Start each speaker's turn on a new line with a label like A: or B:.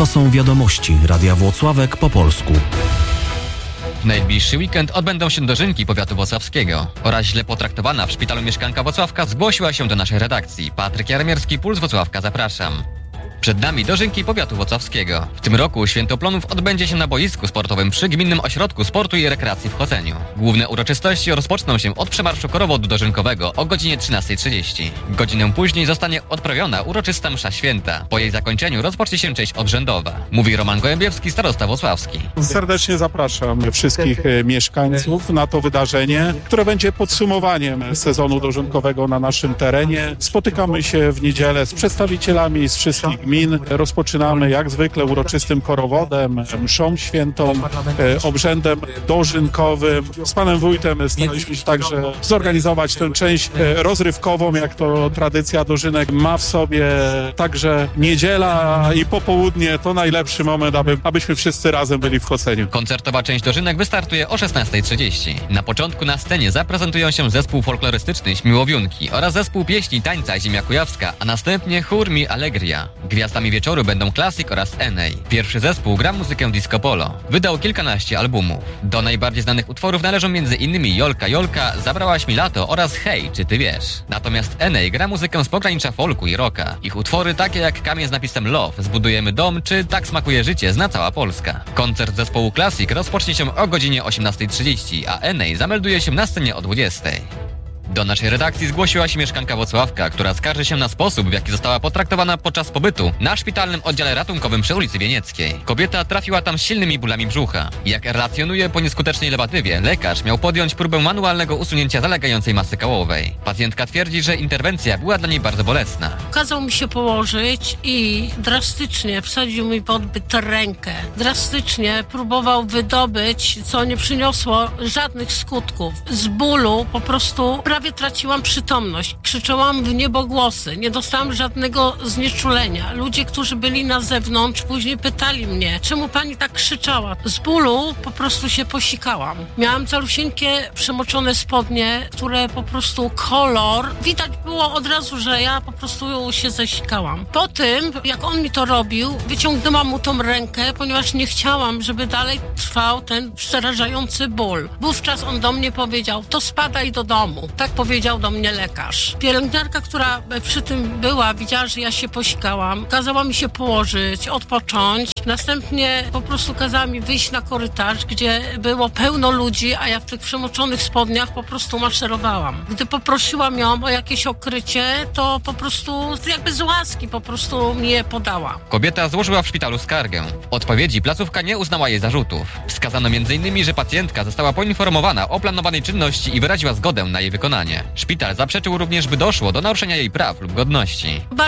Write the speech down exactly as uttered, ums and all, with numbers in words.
A: To są wiadomości Radia Włocławek po polsku.
B: W najbliższy weekend odbędą się dożynki powiatu włocławskiego. Oraz źle potraktowana w szpitalu mieszkanka Włocławka zgłosiła się do naszej redakcji. Patryk Jarmierski, Puls Włocławka, zapraszam. Przed nami dożynki powiatu włocławskiego. W tym roku Święto Plonów odbędzie się na boisku sportowym przy Gminnym Ośrodku Sportu i Rekreacji w Chodzeniu. Główne uroczystości rozpoczną się od przemarszu korowodu dożynkowego o godzinie trzynastej trzydzieści. Godzinę później zostanie odprawiona uroczysta msza święta. Po jej zakończeniu rozpocznie się część odrzędowa. Mówi Roman Gołębiewski, starosta włocławski.
C: Serdecznie zapraszam wszystkich mieszkańców na to wydarzenie, które będzie podsumowaniem sezonu dożynkowego na naszym terenie. Spotykamy się w niedzielę z przedstawicielami z wszystkich gmin. Rozpoczynamy jak zwykle uroczystym korowodem, mszą świętą, obrzędem dożynkowym. Z panem wójtem staraliśmy się także zorganizować tę część rozrywkową, jak to tradycja dożynek ma w sobie. Także niedziela i popołudnie to najlepszy moment, aby, abyśmy wszyscy razem byli w Chodzeniu.
B: Koncertowa część dożynek wystartuje o szesnastej trzydzieści. Na początku na scenie zaprezentują się zespół folklorystyczny Śmiłowiunki oraz zespół pieśni i tańca Ziemia Kujawska, a następnie chór Mi Allegria. Gwiazdami wieczoru będą Classic oraz Enei. Pierwszy zespół gra muzykę disco polo. Wydał kilkanaście albumów. Do najbardziej znanych utworów należą m.in. Jolka Jolka, Zabrałaś mi lato oraz Hej, czy ty wiesz? Natomiast Enei gra muzykę z pogranicza folku i rocka. Ich utwory takie jak Kamień z napisem Love, Zbudujemy dom czy Tak smakuje życie zna cała Polska. Koncert zespołu Classic rozpocznie się o godzinie osiemnastej trzydzieści, a Enei zamelduje się na scenie o dwudziestej. Do naszej redakcji zgłosiła się mieszkanka Włocławka, która skarży się na sposób, w jaki została potraktowana podczas pobytu na szpitalnym oddziale ratunkowym przy ulicy Wienieckiej. Kobieta trafiła tam z silnymi bólami brzucha. Jak relacjonuje, po nieskutecznej lewatywie lekarz miał podjąć próbę manualnego usunięcia zalegającej masy kołowej. Pacjentka twierdzi, że interwencja była dla niej bardzo bolesna.
D: Kazał mi się położyć i drastycznie wsadził mi pod byt rękę. Drastycznie próbował wydobyć, co nie przyniosło żadnych skutków. Z bólu po prostu prawie traciłam przytomność. Krzyczałam w niebogłosy. Nie dostałam żadnego znieczulenia. Ludzie, którzy byli na zewnątrz, później pytali mnie, czemu pani tak krzyczała. Z bólu po prostu się posikałam. Miałam calusieńkie, przemoczone spodnie, które po prostu kolor... Widać było od razu, że ja po prostu się zasikałam. Po tym, jak on mi to robił, wyciągnęłam mu tą rękę, ponieważ nie chciałam, żeby dalej trwał ten przerażający ból. Wówczas on do mnie powiedział, to spadaj do domu. Tak powiedział do mnie lekarz. Pielęgniarka, która przy tym była, widziała, że ja się posikałam. Kazała mi się położyć, odpocząć. Następnie po prostu kazała mi wyjść na korytarz, gdzie było pełno ludzi, a ja w tych przemoczonych spodniach po prostu maszerowałam. Gdy poprosiłam ją o jakieś okrycie, to po prostu jakby z łaski po prostu mi je podała.
B: Kobieta złożyła w szpitalu skargę. W odpowiedzi placówka nie uznała jej zarzutów. Wskazano m.in., że pacjentka została poinformowana o planowanej czynności i wyraziła zgodę na jej wykonanie. Szpital zaprzeczył również, by doszło do naruszenia jej praw lub godności.